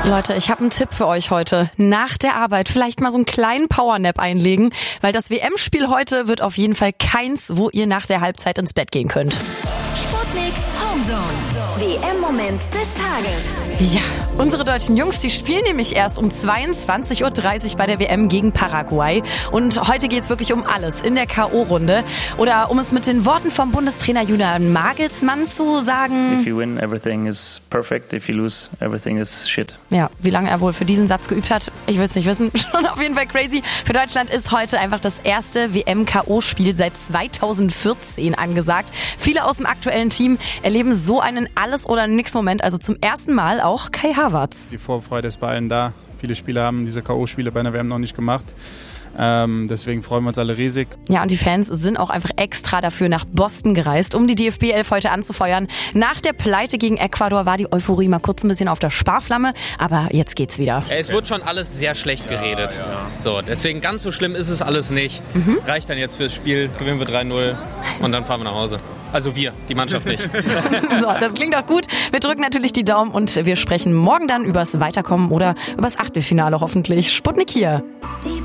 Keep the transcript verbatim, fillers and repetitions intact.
Leute, ich habe einen Tipp für euch heute. Nach der Arbeit vielleicht mal so einen kleinen Powernap einlegen, weil das W M-Spiel heute wird auf jeden Fall keins, wo ihr nach der Halbzeit ins Bett gehen könnt. Sputnik Homezone. W M-Moment des Tages. Ja, unsere deutschen Jungs, die spielen nämlich erst um zweiundzwanzig Uhr dreißig bei der W M gegen Paraguay. Und heute geht's wirklich um alles in der K O-Runde. Oder um es mit den Worten vom Bundestrainer Julian Nagelsmann zu sagen: If you win, everything is perfect. If you lose, everything is shit. Ja, wie lange er wohl für diesen Satz geübt hat, ich will es nicht wissen. Schon auf jeden Fall crazy. Für Deutschland ist heute einfach das erste W M-K O-Spiel seit zweitausendvierzehn angesagt. Viele aus dem aktuellen Team erleben so einen Alles-oder-Nix-Moment, also zum ersten Mal auch Kai Havertz. Die Vorfreude ist bei allen da. Viele Spieler haben diese K O-Spiele bei einer W M noch nicht gemacht. Ähm, deswegen freuen wir uns alle riesig. Ja, und die Fans sind auch einfach extra dafür nach Boston gereist, um die D F B elf heute anzufeuern. Nach der Pleite gegen Ecuador war die Euphorie mal kurz ein bisschen auf der Sparflamme, aber jetzt geht's wieder. Es wird schon alles sehr schlecht geredet. Ja, ja. So, deswegen ganz so schlimm ist es alles nicht. Mhm. Reicht dann jetzt fürs Spiel, gewinnen wir drei null und dann fahren wir nach Hause. Also wir, die Mannschaft nicht. So, das klingt doch gut. Wir drücken natürlich die Daumen und wir sprechen morgen dann übers Weiterkommen oder übers Achtelfinale hoffentlich. Sputnik hier. Die